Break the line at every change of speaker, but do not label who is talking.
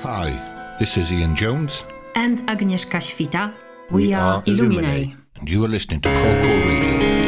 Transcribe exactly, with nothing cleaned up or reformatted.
Hi, this is Ian Jones.
And Agnieszka Świta. We, we are, are Illuminae.
And you are listening to Procore Radio.